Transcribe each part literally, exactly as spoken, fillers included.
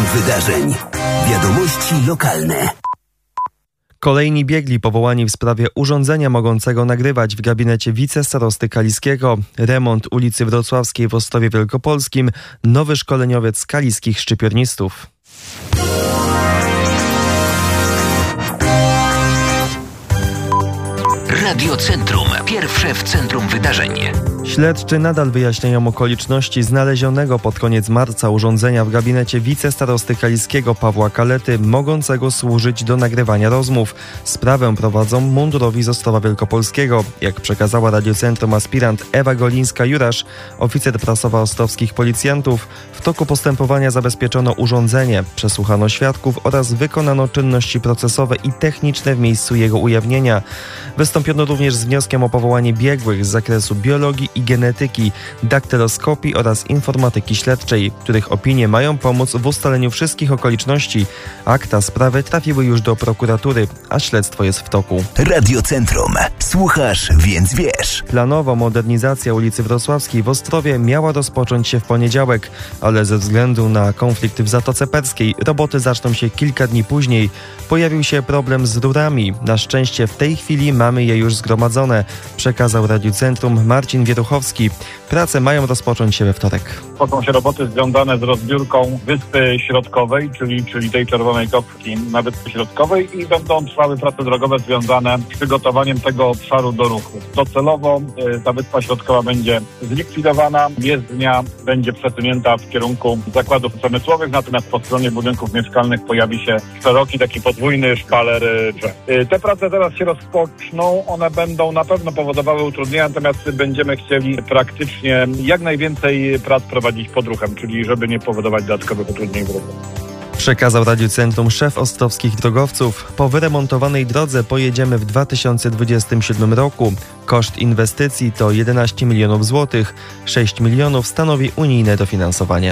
wydarzeń. Wiadomości lokalne. Kolejni biegli powołani w sprawie urządzenia mogącego nagrywać w gabinecie wicestarosty kaliskiego. Remont ulicy Wrocławskiej w Ostrowie Wielkopolskim. Nowy szkoleniowiec kaliskich szczypiornistów. Radiocentrum. Pierwsze w centrum wydarzeń. Śledczy nadal wyjaśniają okoliczności znalezionego pod koniec marca urządzenia w gabinecie wicestarosty kaliskiego Pawła Kalety, mogącego służyć do nagrywania rozmów. Sprawę prowadzą mundurowi z Ostrowa Wielkopolskiego. Jak przekazała Radiocentrum aspirant Ewa Golińska-Jurasz, oficer prasowa ostrowskich policjantów, w toku postępowania zabezpieczono urządzenie, przesłuchano świadków oraz wykonano czynności procesowe i techniczne w miejscu jego ujawnienia. Wystąpiono również z wnioskiem o powołanie biegłych z zakresu biologii i genetyki, daktyloskopii oraz informatyki śledczej, których opinie mają pomóc w ustaleniu wszystkich okoliczności. Akta sprawy trafiły już do prokuratury, a śledztwo jest w toku. Radiocentrum. Słuchasz, więc wiesz. Planowo modernizacja ulicy Wrocławskiej w Ostrowie miała rozpocząć się w poniedziałek, ale ze względu na konflikt w Zatoce Perskiej roboty zaczną się kilka dni później. Pojawił się problem z rurami. Na szczęście w tej chwili mamy je już zgromadzone, przekazał Radiocentrum Marcin Wieruchowski. Prace mają rozpocząć się we wtorek. Poczną się roboty związane z rozbiórką Wyspy Środkowej, czyli, czyli tej czerwonej kostki na Wyspie Środkowej, i będą trwały prace drogowe związane z przygotowaniem tego obszaru do ruchu. Docelowo y, ta Wyspa Środkowa będzie zlikwidowana, jezdnia będzie przesunięta w kierunku zakładów przemysłowych, natomiast po stronie budynków mieszkalnych pojawi się szeroki, taki podwójny szpaler y, drzew. Y, te prace teraz się rozpoczną, one będą na pewno powodowały utrudnienia, natomiast będziemy chcieli praktycznie jak najwięcej prac prowadzić pod ruchem, czyli żeby nie powodować dodatkowych utrudnień w ruchu. Przekazał Radiocentrum szef ostrowskich drogowców. Po wyremontowanej drodze pojedziemy w dwa tysiące dwudziestym siódmym roku. Koszt inwestycji to jedenaście milionów złotych. sześć milionów stanowi unijne dofinansowanie.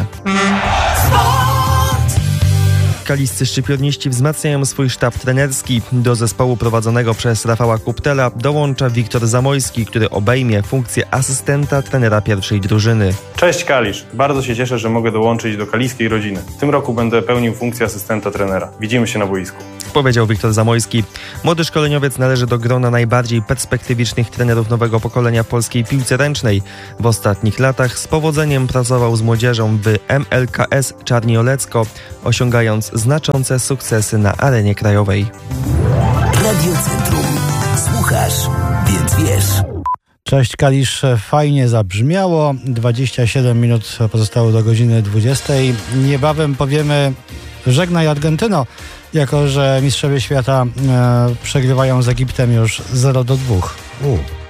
Kaliscy szczypiorniści wzmacniają swój sztab trenerski. Do zespołu prowadzonego przez Rafała Kuptela dołącza Wiktor Zamojski, który obejmie funkcję asystenta trenera pierwszej drużyny. Cześć Kalisz, bardzo się cieszę, że mogę dołączyć do kaliskiej rodziny. W tym roku będę pełnił funkcję asystenta trenera. Widzimy się na boisku. Powiedział Wiktor Zamojski. Młody szkoleniowiec należy do grona najbardziej perspektywicznych trenerów nowego pokolenia w polskiej piłce ręcznej. W ostatnich latach z powodzeniem pracował z młodzieżą w M L K S Czarniolecko, osiągając znaczące sukcesy na arenie krajowej. Radiocentrum. Słuchasz, więc wiesz. Cześć Kalisz, fajnie zabrzmiało. dwadzieścia siedem minut pozostało do godziny dwudziestej. Niebawem powiemy żegnaj Argentyno, jako że mistrzowie świata e, przegrywają z Egiptem już zero do dwóch. U.